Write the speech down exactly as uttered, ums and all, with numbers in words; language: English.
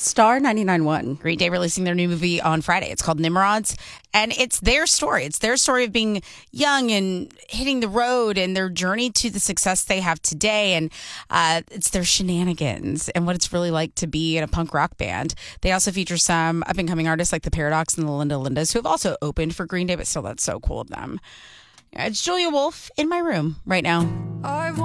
Star ninety-nine point one. Green Day releasing their new movie on Friday. It's called Nimrods, and it's their story. It's their story of being young and hitting the road and their journey to the success they have today. And uh, it's their shenanigans and what it's really like to be in a punk rock band. They also feature some up-and-coming artists like the Paradox and the Linda Lindas, who have also opened for Green Day, but still, that's so cool of them. It's Julia Wolf in my room right now.